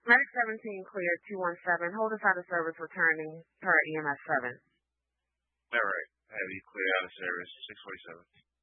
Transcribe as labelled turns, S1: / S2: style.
S1: Medic 17 cleared 217. Hold us out of service returning per EMS 7.
S2: All right. I have you clear out of service 647.